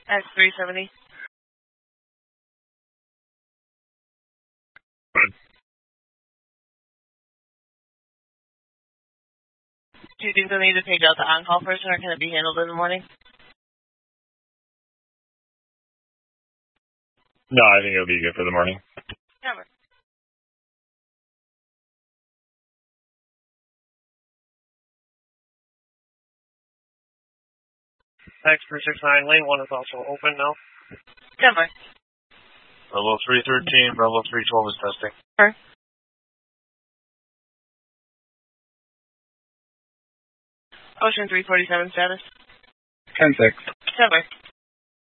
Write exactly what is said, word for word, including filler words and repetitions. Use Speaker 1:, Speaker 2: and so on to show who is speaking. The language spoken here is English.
Speaker 1: X three seventy. Do you think they'll need to take out the on-call person, or can it be handled in the morning?
Speaker 2: No, I think it'll be good for the morning.
Speaker 1: Never.
Speaker 3: X three six nine, lane one is also open now.
Speaker 1: Denver.
Speaker 4: Bravo three thirteen, Bravo three twelve is testing.
Speaker 1: Denver. Ocean three forty-seven status.
Speaker 2: ten six.
Speaker 1: Denver.